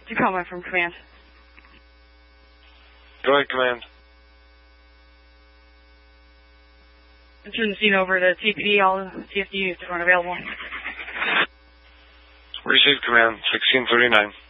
You call me from command. Go ahead, command. Turn the scene over to TPD. All CFD units aren't available. Received, command. 1639.